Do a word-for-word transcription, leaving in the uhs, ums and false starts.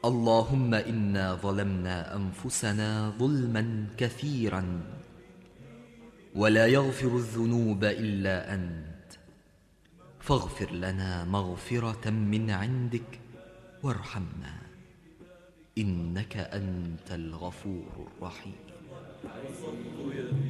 اللهم إنا ظلمنا أنفسنا ظلما كثيرا ولا يغفر الذنوب إلا أنت، فاغفر لنا مغفرة من عندك وارحمنا إنك أنت الغفور الرحيم.